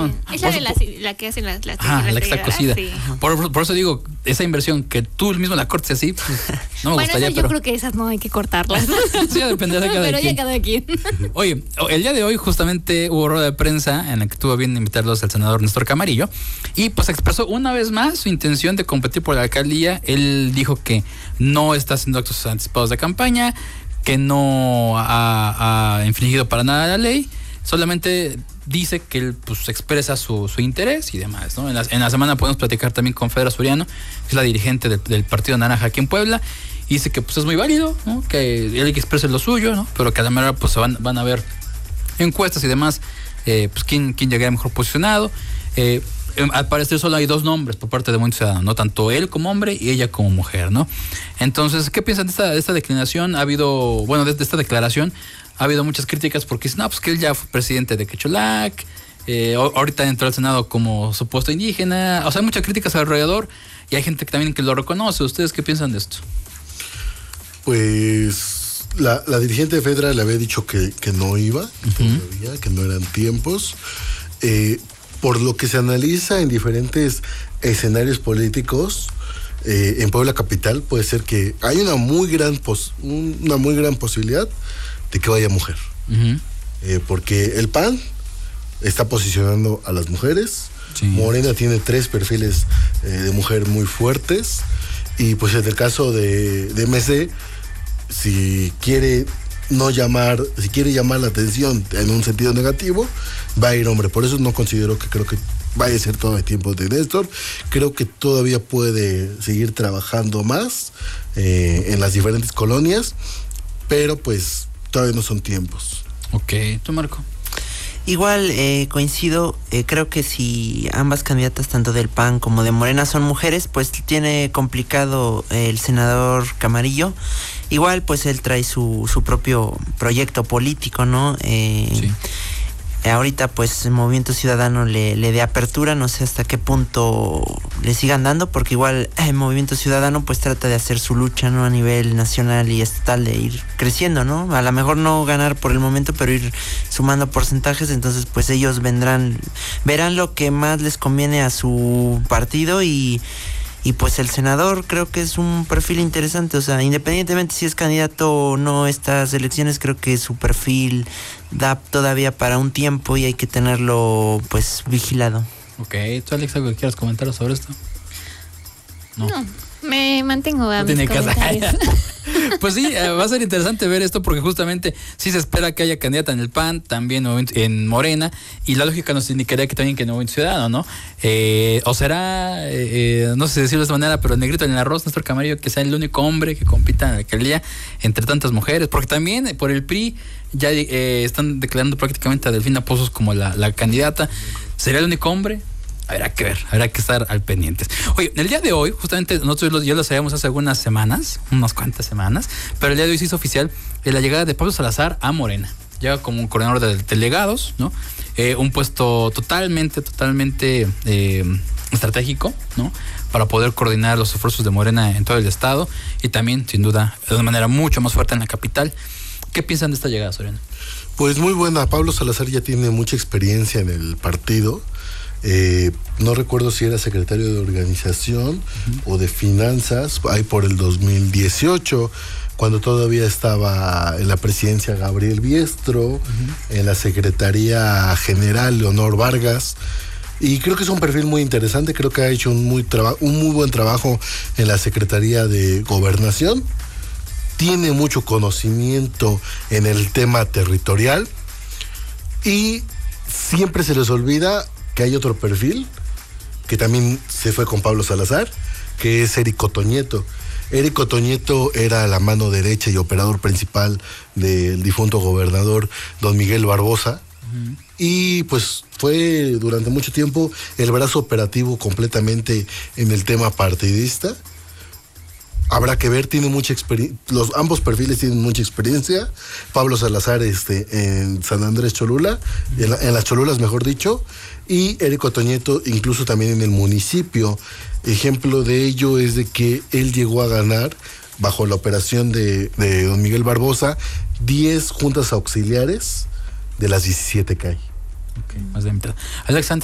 inversión. Es la que hacen la la que está cocida. Sí. Por eso digo, esa inversión que tú mismo la cortes así, pues, no me gustaría. Yo creo que esas no hay que cortarlas. Sí, ya dependerá de cada Pero quien. ya cada quien. Oye, el día de hoy justamente hubo rueda de prensa en la que tuvo bien invitarlos al senador Néstor Camarillo y pues expresó una vez más su intención de competir por la alcaldía. Él dijo que no está haciendo actos anticipados de campaña, que no ha infringido para nada la ley, solamente dice que él pues expresa su interés y demás, ¿no? En la semana podemos platicar también con Fedra Suriano, que es la dirigente del Partido Naranja aquí en Puebla, y dice que pues es muy válido, ¿no? Que él exprese lo suyo, ¿no? Pero que a la manera pues van a ver encuestas y demás, pues quién llegaría mejor posicionado. Al parecer solo hay 2 nombres por parte de Movimiento Ciudadano, ¿no? Tanto él como hombre y ella como mujer, ¿no? Entonces, ¿qué piensan de esta declinación? Ha habido, bueno, de esta declaración, ha habido muchas críticas porque dicen, no, pues que él ya fue presidente de Quecholac, ahorita entró al Senado como supuesto indígena, o sea, hay muchas críticas alrededor y hay gente que también que lo reconoce. ¿Ustedes qué piensan de esto? Pues la dirigente de Fedra le había dicho que no iba, todavía, que no eran tiempos. Por lo que se analiza en diferentes escenarios políticos, en Puebla capital puede ser que hay una muy gran posibilidad de que vaya mujer. Porque el PAN está posicionando a las mujeres. Sí. Morena tiene 3 perfiles de mujer muy fuertes. Y pues en el caso de MC, si quiere llamar la atención en un sentido negativo, va a ir hombre. Por eso no considero que creo que vaya a ser todo el tiempo de Néstor. Creo que todavía puede seguir trabajando más en las diferentes colonias, pero pues todavía no son tiempos. Ok, ¿tú, Marco? Igual coincido, creo que si ambas candidatas, tanto del PAN como de Morena, son mujeres, pues tiene complicado el senador Camarillo. Igual pues él trae su propio proyecto político, ¿no? Sí. Ahorita pues el Movimiento Ciudadano le dé apertura, no sé hasta qué punto le sigan dando, porque igual el Movimiento Ciudadano pues trata de hacer su lucha, ¿no? A nivel nacional y estatal, de ir creciendo, ¿no? A lo mejor no ganar por el momento, pero ir sumando porcentajes. Entonces pues ellos verán lo que más les conviene a su partido y pues el senador creo que es un perfil interesante, o sea, independientemente si es candidato o no estas elecciones, creo que su perfil da todavía para un tiempo y hay que tenerlo pues vigilado. Ok, ¿tú, Alex, algo que quieras comentar sobre esto? No, me mantengo a mis comentarios. Pues sí, va a ser interesante ver esto porque justamente sí se espera que haya candidata en el PAN, también en Morena, y la lógica nos indicaría que también que en Movimiento Ciudadano, ¿no? O será, no sé decirlo de esta manera, pero el negrito en el arroz, Néstor Camarillo, que sea el único hombre que compita en la alcaldía entre tantas mujeres, porque también por el PRI ya están declarando prácticamente a Delfina Pozos como la candidata. ¿Sería el único hombre? Habrá que ver, habrá que estar al pendientes. Oye, el día de hoy, justamente nosotros ya lo sabíamos hace unas cuantas semanas, pero el día de hoy se hizo oficial la llegada de Pablo Salazar a Morena. Llega como un coordinador de delegados, ¿no? Un puesto totalmente estratégico, ¿no? Para poder coordinar los esfuerzos de Morena en todo el estado y también, sin duda, de una manera mucho más fuerte en la capital. ¿Qué piensan de esta llegada, Soriano? Pues muy buena. Pablo Salazar ya tiene mucha experiencia en el partido. No recuerdo si era secretario de organización o de finanzas, ahí por el 2018, cuando todavía estaba en la presidencia Gabriel Biestro, en la secretaría general Leonor Vargas, y creo que es un perfil muy interesante. Creo que ha hecho un muy buen trabajo en la Secretaría de Gobernación, tiene mucho conocimiento en el tema territorial y siempre se les olvida que hay otro perfil que también se fue con Pablo Salazar, que es Érico Toñeto. Érico Toñeto era la mano derecha y operador principal del difunto gobernador don Miguel Barbosa, y pues fue durante mucho tiempo el brazo operativo completamente en el tema partidista. Habrá que ver, tiene mucha experiencia, ambos perfiles tienen mucha experiencia. Pablo Salazar en San Andrés Cholula, en las Cholulas mejor dicho, y Érico Toñeto incluso también en el municipio. Ejemplo de ello es de que él llegó a ganar, bajo la operación de don Miguel Barbosa, 10 juntas auxiliares de las 17 que hay. Okay, más de mitad. Alex,